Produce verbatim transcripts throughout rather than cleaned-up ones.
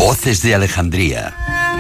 Voces de Alejandría.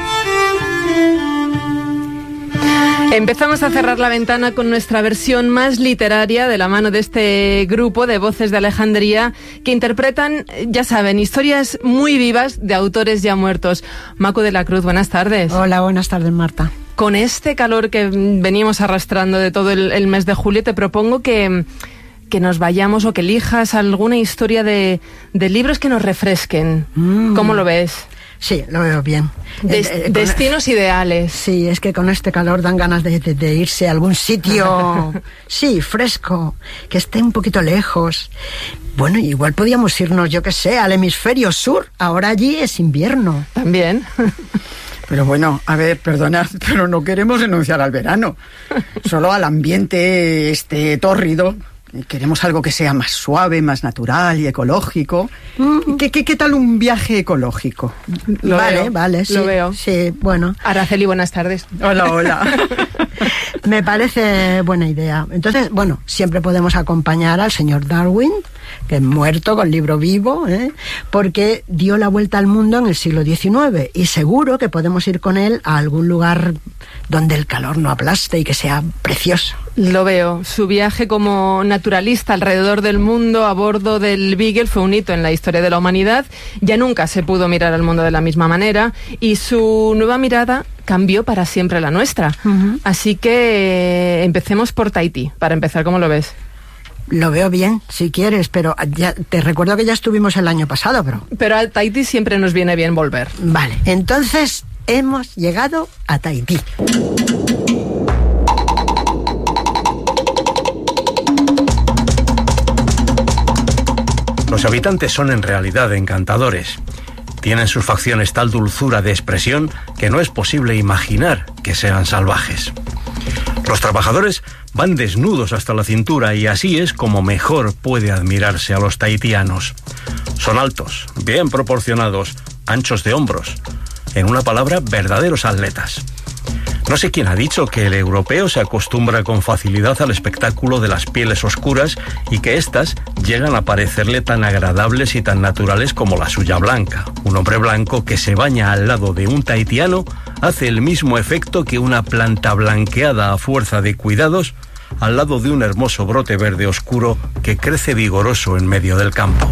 Empezamos a cerrar la ventana con nuestra versión más literaria de la mano de este grupo de Voces de Alejandría que interpretan, ya saben, historias muy vivas de autores ya muertos. Macu de la Cruz, buenas tardes. Hola, buenas tardes, Marta. Con este calor que venimos arrastrando de todo el, el mes de julio, te propongo que, que nos vayamos o que elijas alguna historia de, de libros que nos refresquen. Mm. ¿Cómo lo ves? Sí, lo veo bien. Des, eh, eh, Destinos con, ideales. Sí, es que con este calor dan ganas de, de, de irse a algún sitio, sí, fresco, que esté un poquito lejos. Bueno, igual podíamos irnos, yo qué sé, al hemisferio sur. Ahora allí es invierno. También. Pero bueno, a ver, perdonad, pero no queremos renunciar al verano. Solo al ambiente este tórrido. Queremos algo que sea más suave, más natural y ecológico. Mm. ¿Qué, qué, ¿Qué tal un viaje ecológico? Lo vale, veo, vale, sí. Lo veo. Sí, bueno. Araceli, buenas tardes. Hola, hola. Me parece buena idea. Entonces, bueno, siempre podemos acompañar al señor Darwin, que es muerto con libro vivo, ¿eh? Porque dio la vuelta al mundo en el siglo diecinueve y seguro que podemos ir con él a algún lugar donde el calor no aplaste y que sea precioso. Lo veo. Su viaje como naturalista alrededor del mundo a bordo del Beagle fue un hito en la historia de la humanidad. Ya nunca se pudo mirar al mundo de la misma manera y su nueva mirada cambió para siempre la nuestra. Uh-huh. Así que eh, empecemos por Tahití, para empezar. ¿Cómo lo ves? Lo veo bien, si quieres, pero ya te recuerdo que ya estuvimos el año pasado, pero... Pero a Tahití siempre nos viene bien volver. Vale, entonces hemos llegado a Tahití. Los habitantes son en realidad encantadores. Tienen sus facciones tal dulzura de expresión que no es posible imaginar que sean salvajes. Los trabajadores van desnudos hasta la cintura y así es como mejor puede admirarse a los tahitianos. Son altos, bien proporcionados, anchos de hombros. En una palabra, verdaderos atletas. No sé quién ha dicho que el europeo se acostumbra con facilidad al espectáculo de las pieles oscuras y que éstas llegan a parecerle tan agradables y tan naturales como la suya blanca. Un hombre blanco que se baña al lado de un tahitiano hace el mismo efecto que una planta blanqueada a fuerza de cuidados al lado de un hermoso brote verde oscuro que crece vigoroso en medio del campo.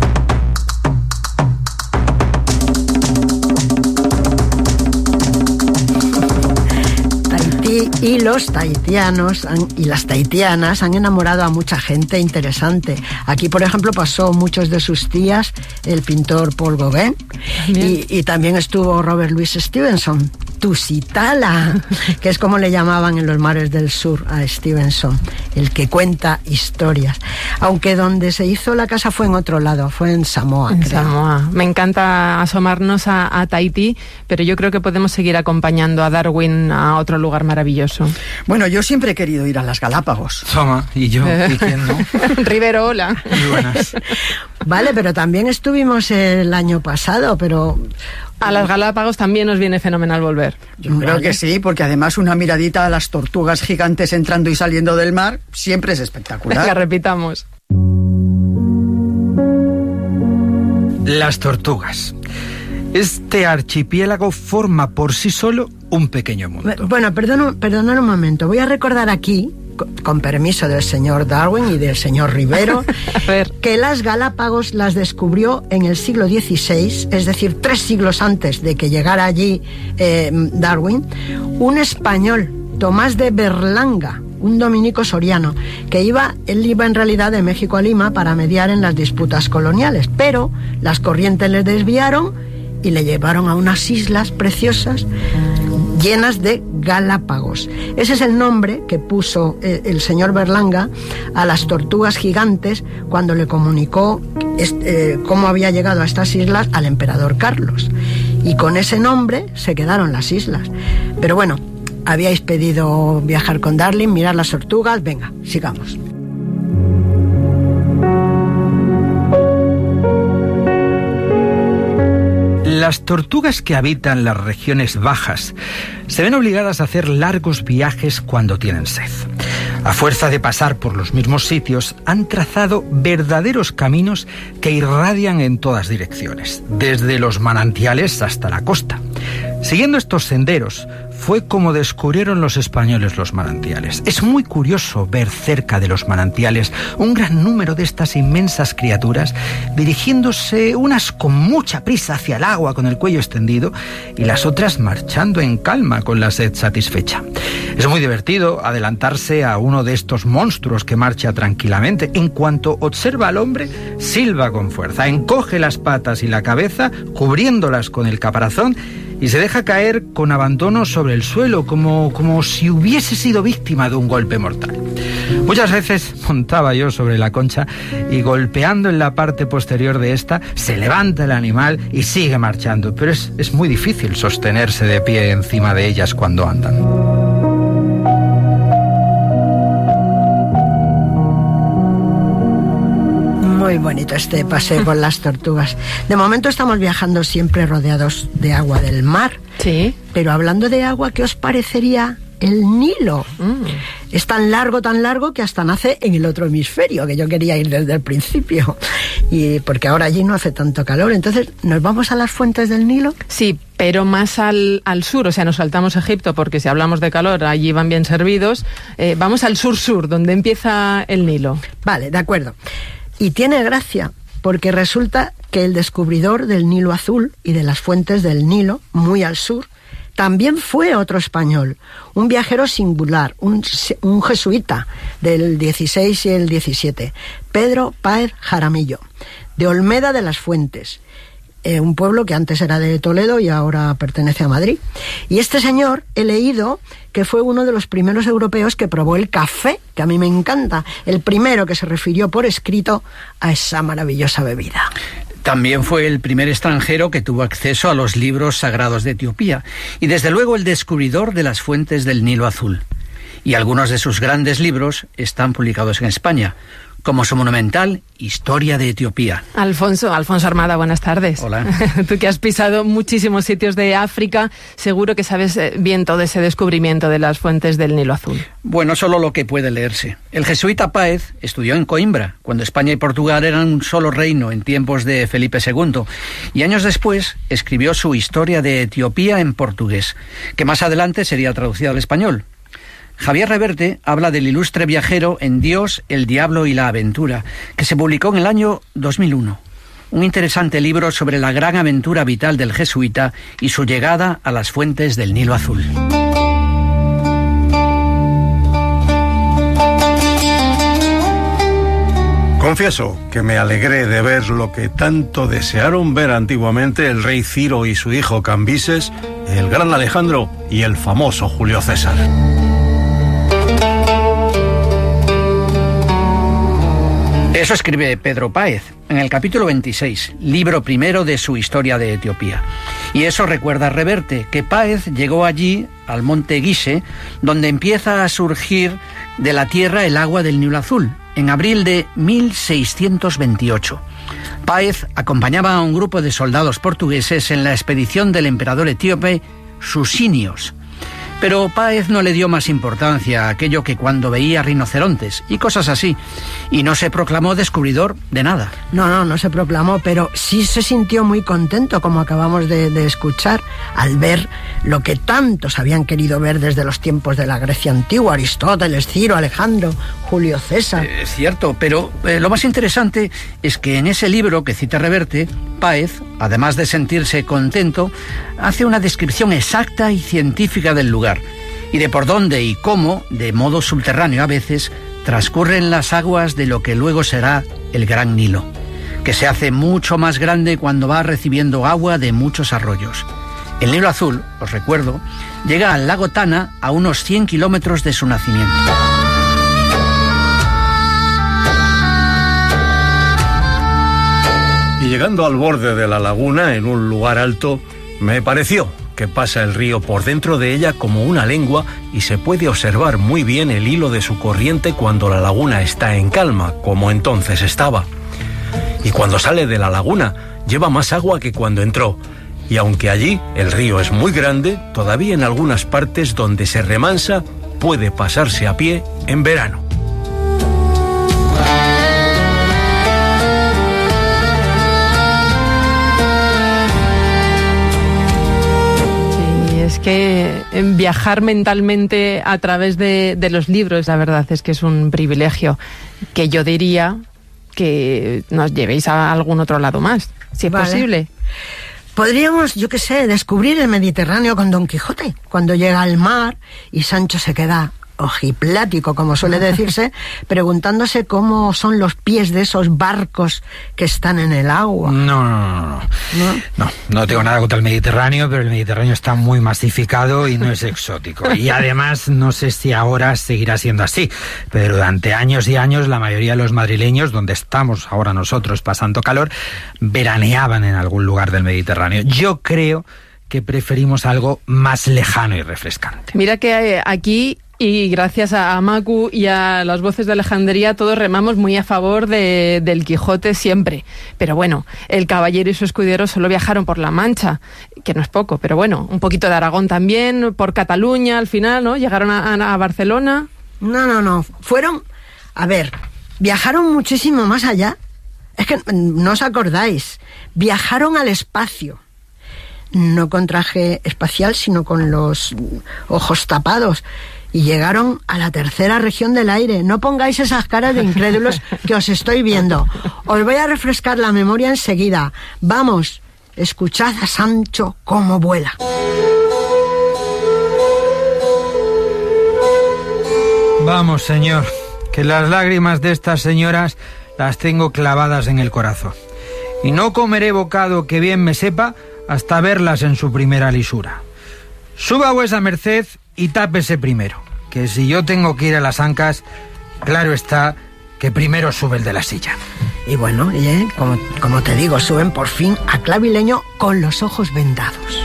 Y los tahitianos han, y las tahitianas han enamorado a mucha gente interesante. Aquí, por ejemplo, pasó muchos de sus días el pintor Paul Gauguin y, y también estuvo Robert Louis Stevenson, Tusitala, que es como le llamaban en los mares del sur a Stevenson, el que cuenta historias. Aunque donde se hizo la casa fue en otro lado, fue en Samoa. En creo. Samoa. Me encanta asomarnos a, a Tahití, pero yo creo que podemos seguir acompañando a Darwin a otro lugar maravilloso. Bueno, yo siempre he querido ir a las Galápagos. Toma, y yo, ¿y quién no? Rivero, hola. Muy buenas. Vale, pero también estuvimos el año pasado, pero... A las Galápagos también nos viene fenomenal volver. Yo creo vale. que sí, porque además una miradita a las tortugas gigantes entrando y saliendo del mar siempre es espectacular. Venga, repitamos. Las tortugas. Este archipiélago forma por sí solo un pequeño mundo. Bueno, perdón, perdonad un momento. Voy a recordar aquí, con permiso del señor Darwin y del señor Rivero, que las Galápagos las descubrió en el siglo dieciséis, es decir, tres siglos antes de que llegara allí eh, Darwin, un español, Tomás de Berlanga, un dominico soriano, que iba, él iba en realidad de México a Lima para mediar en las disputas coloniales, pero las corrientes le desviaron y le llevaron a unas islas preciosas llenas de Galápagos. Ese es el nombre que puso el, el señor Berlanga a las tortugas gigantes cuando le comunicó este, cómo había llegado a estas islas al emperador Carlos. Y con ese nombre se quedaron las islas. Pero bueno, habíais pedido viajar con Darling, mirar las tortugas, venga, sigamos. Las tortugas que habitan las regiones bajas se ven obligadas a hacer largos viajes cuando tienen sed. A fuerza de pasar por los mismos sitios, han trazado verdaderos caminos que irradian en todas direcciones, desde los manantiales hasta la costa. Siguiendo estos senderos, fue como descubrieron los españoles los manantiales. Es muy curioso ver cerca de los manantiales un gran número de estas inmensas criaturas dirigiéndose unas con mucha prisa hacia el agua con el cuello extendido y las otras marchando en calma con la sed satisfecha. Es muy divertido adelantarse a uno de estos monstruos que marcha tranquilamente. En cuanto observa al hombre, silba con fuerza, encoge las patas y la cabeza, cubriéndolas con el caparazón, y se deja caer con abandono sobre el suelo, como, como si hubiese sido víctima de un golpe mortal. Muchas veces montaba yo sobre la concha y, golpeando en la parte posterior de esta, se levanta el animal y sigue marchando, pero es, es muy difícil sostenerse de pie encima de ellas cuando andan. Muy bonito este paseo por las tortugas. De momento estamos viajando siempre rodeados de agua del mar. Sí. Pero hablando de agua, ¿qué os parecería el Nilo? Mm. Es tan largo, tan largo que hasta nace en el otro hemisferio, que yo quería ir desde el principio. Y porque ahora allí no hace tanto calor. Entonces, ¿nos vamos a las fuentes del Nilo? Sí, pero más al, al sur. O sea, nos saltamos Egipto porque si hablamos de calor, allí van bien servidos. Eh, vamos al sur-sur, donde empieza el Nilo. Vale, de acuerdo. Y tiene gracia, porque resulta que el descubridor del Nilo Azul y de las fuentes del Nilo, muy al sur, también fue otro español, un viajero singular, un, un jesuita del dieciséis y el diecisiete, Pedro Páez Jaramillo, de Olmeda de las Fuentes, eh, un pueblo que antes era de Toledo y ahora pertenece a Madrid. Y este señor, he leído que fue uno de los primeros europeos que probó el café, que a mí me encanta, el primero que se refirió por escrito a esa maravillosa bebida. También fue el primer extranjero que tuvo acceso a los libros sagrados de Etiopía y desde luego el descubridor de las fuentes del Nilo Azul. Y algunos de sus grandes libros están publicados en España, como su monumental Historia de Etiopía. Alfonso, Alfonso Armada, buenas tardes. Hola. Tú que has pisado muchísimos sitios de África, seguro que sabes bien todo ese descubrimiento de las fuentes del Nilo Azul. Bueno, solo lo que puede leerse. El jesuita Páez estudió en Coimbra, cuando España y Portugal eran un solo reino en tiempos de Felipe segundo, y años después escribió su Historia de Etiopía en portugués, que más adelante sería traducida al español. Javier Reverte habla del ilustre viajero en Dios, el Diablo y la Aventura, que se publicó en el año dos mil uno. Un interesante libro sobre la gran aventura vital del jesuita y su llegada a las fuentes del Nilo Azul. Confieso que me alegré de ver lo que tanto desearon ver antiguamente el rey Ciro y su hijo Cambises, el gran Alejandro y el famoso Julio César. Eso escribe Pedro Páez en el capítulo veintiséis, libro primero de su Historia de Etiopía. Y eso recuerda a Reverte, que Páez llegó allí, al monte Guise, donde empieza a surgir de la tierra el agua del Nilo Azul, en abril de mil seiscientos veintiocho. Páez acompañaba a un grupo de soldados portugueses en la expedición del emperador etíope Susinios. Pero Páez no le dio más importancia a aquello que cuando veía rinocerontes y cosas así, y no se proclamó descubridor de nada. No, no, no se proclamó, pero sí se sintió muy contento, como acabamos de, de escuchar, al ver lo que tantos habían querido ver desde los tiempos de la Grecia antigua, Aristóteles, Ciro, Alejandro, Julio César. Es eh, cierto, pero eh, lo más interesante es que en ese libro que cita Reverte, Páez, además de sentirse contento, hace una descripción exacta y científica del lugar, y de por dónde y cómo, de modo subterráneo a veces, transcurren las aguas de lo que luego será el Gran Nilo, que se hace mucho más grande cuando va recibiendo agua de muchos arroyos. El Nilo Azul, os recuerdo, llega al lago Tana a unos cien kilómetros de su nacimiento. Y llegando al borde de la laguna, en un lugar alto, me pareció que pasa el río por dentro de ella como una lengua y se puede observar muy bien el hilo de su corriente cuando la laguna está en calma, como entonces estaba. Y cuando sale de la laguna, lleva más agua que cuando entró. Y aunque allí el río es muy grande, todavía en algunas partes donde se remansa, puede pasarse a pie en verano. Es que viajar mentalmente a través de, de los libros, la verdad es que es un privilegio que yo diría que nos llevéis a algún otro lado más, si es vale. posible. Podríamos, yo qué sé, descubrir el Mediterráneo con Don Quijote, cuando llega al mar y Sancho se queda ojiplático, como suele decirse, preguntándose cómo son los pies de esos barcos que están en el agua. No, no, no, no. No, no, no tengo nada contra el Mediterráneo, pero el Mediterráneo está muy masificado y no es exótico. Y además, no sé si ahora seguirá siendo así, pero durante años y años la mayoría de los madrileños, donde estamos ahora nosotros pasando calor, veraneaban en algún lugar del Mediterráneo. Yo creo que preferimos algo más lejano y refrescante. Mira que eh, aquí... Y gracias a Macu y a las voces de Alejandría, todos remamos muy a favor de, del Quijote siempre. Pero bueno, el caballero y su escudero solo viajaron por La Mancha, que no es poco, pero bueno, un poquito de Aragón también, por Cataluña al final, ¿no? Llegaron a, a, a Barcelona. No, no, no. Fueron, a ver, viajaron muchísimo más allá. Es que no os acordáis. Viajaron al espacio. No con traje espacial, sino con los ojos tapados. Y llegaron a la tercera región del aire. No pongáis esas caras de incrédulos que os estoy viendo. Os voy a refrescar la memoria enseguida. Vamos, escuchad a Sancho cómo vuela. Vamos, señor, que las lágrimas de estas señoras las tengo clavadas en el corazón. Y no comeré bocado que bien me sepa hasta verlas en su primera lisura. Suba vuesa merced y tápese primero, que si yo tengo que ir a las ancas, claro está que primero sube el de la silla. Y bueno, y, eh, como, como te digo, suben por fin a Clavileño con los ojos vendados.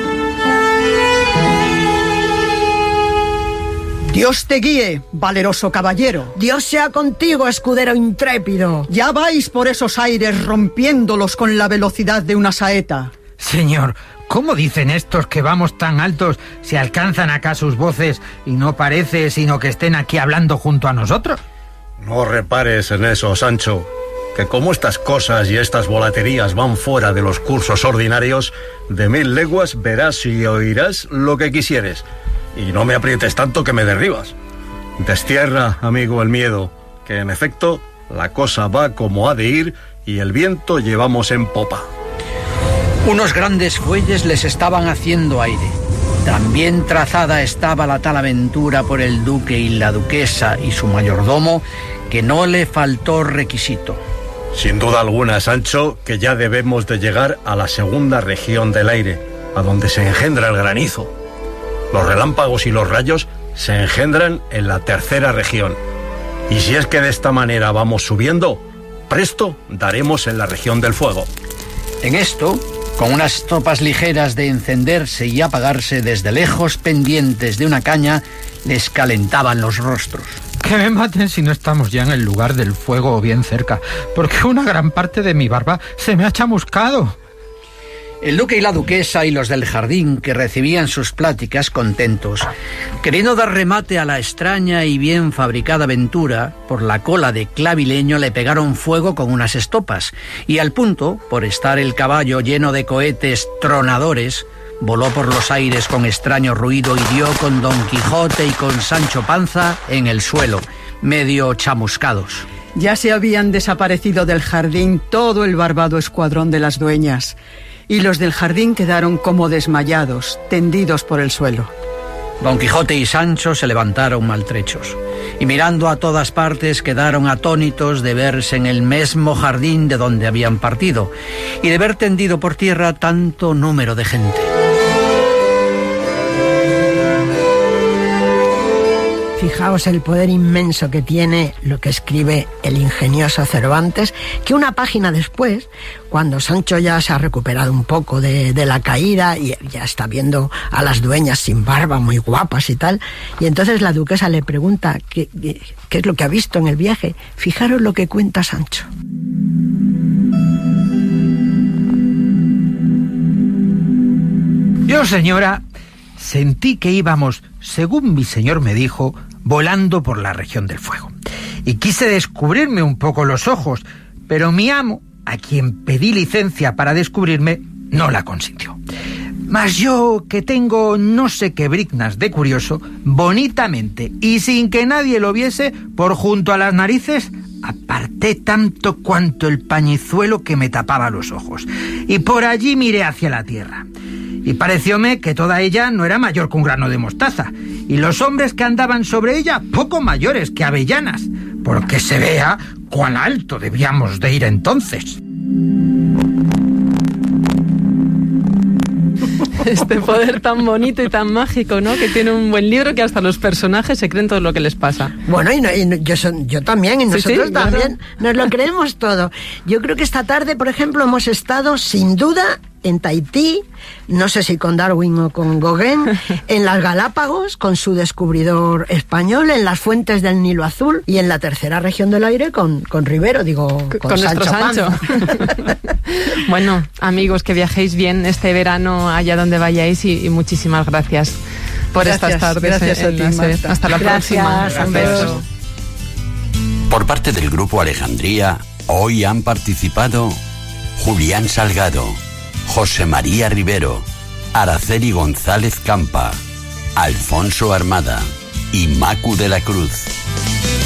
Dios te guíe, valeroso caballero. Dios sea contigo, escudero intrépido. Ya vais por esos aires rompiéndolos con la velocidad de una saeta. Señor, ¿cómo dicen estos que vamos tan altos si alcanzan acá sus voces y no parece sino que estén aquí hablando junto a nosotros? No repares en eso, Sancho, que como estas cosas y estas volaterías van fuera de los cursos ordinarios, de mil leguas verás y oirás lo que quisieres. Y no me aprietes tanto que me derribas. Destierra, amigo, el miedo, que en efecto la cosa va como ha de ir y el viento llevamos en popa. Unos grandes fuelles les estaban haciendo aire. También trazada estaba la tal aventura por el duque y la duquesa y su mayordomo, que no le faltó requisito. Sin duda alguna, Sancho, que ya debemos de llegar a la segunda región del aire, a donde se engendra el granizo. Los relámpagos y los rayos se engendran en la tercera región. Y si es que de esta manera vamos subiendo, presto daremos en la región del fuego. En esto, con unas tropas ligeras de encenderse y apagarse desde lejos pendientes de una caña, les calentaban los rostros. Que me maten si no estamos ya en el lugar del fuego o bien cerca, porque una gran parte de mi barba se me ha chamuscado. El duque y la duquesa y los del jardín, que recibían sus pláticas contentos, queriendo dar remate a la extraña y bien fabricada aventura, por la cola de Clavileño le pegaron fuego con unas estopas, y al punto, por estar el caballo lleno de cohetes tronadores, voló por los aires con extraño ruido y dio con Don Quijote y con Sancho Panza en el suelo, medio chamuscados. Ya se habían desaparecido del jardín todo el barbado escuadrón de las dueñas, y los del jardín quedaron como desmayados, tendidos por el suelo. Don Quijote y Sancho se levantaron maltrechos, y mirando a todas partes quedaron atónitos de verse en el mismo jardín de donde habían partido, y de ver tendido por tierra tanto número de gente. Fijaos el poder inmenso que tiene lo que escribe el ingenioso Cervantes, que una página después, cuando Sancho ya se ha recuperado un poco de, de la caída y ya está viendo a las dueñas sin barba, muy guapas y tal, y entonces la duquesa le pregunta qué, qué, qué es lo que ha visto en el viaje. Fijaros lo que cuenta Sancho. Yo, señora, sentí que íbamos, según mi señor me dijo, volando por la región del fuego. Y quise descubrirme un poco los ojos, pero mi amo, a quien pedí licencia para descubrirme, no la consintió. Mas yo, que tengo no sé qué briznas de curioso, bonitamente y sin que nadie lo viese, por junto a las narices, aparté tanto cuanto el pañizuelo que me tapaba los ojos, y por allí miré hacia la tierra. Y parecióme que toda ella no era mayor que un grano de mostaza, y los hombres que andaban sobre ella poco mayores que avellanas, porque se vea cuán alto debíamos de ir entonces. Este poder tan bonito y tan mágico, ¿no? Que tiene un buen libro que hasta los personajes se creen todo lo que les pasa. Bueno, y, no, y no, yo, son, yo también, y nosotros sí, sí, también, claro. Nos lo creemos todo. Yo creo que esta tarde, por ejemplo, hemos estado, sin duda, en Tahití, no sé si con Darwin o con Gauguin, en las Galápagos, con su descubridor español, en las fuentes del Nilo Azul, y en la tercera región del aire con, con Rivero, digo, con, con Sancho nuestro Sancho. Bueno, amigos, que viajéis bien este verano allá donde vayáis, y, y muchísimas gracias por Gracias, estas tardes. gracias en, a en ti, la SER. Marta. Hasta la Gracias, próxima. Un adiós. beso. Por parte del Grupo Alejandría, hoy han participado Julián Salgado, José María Rivero, Araceli González Campa, Alfonso Armada y Macu de la Cruz.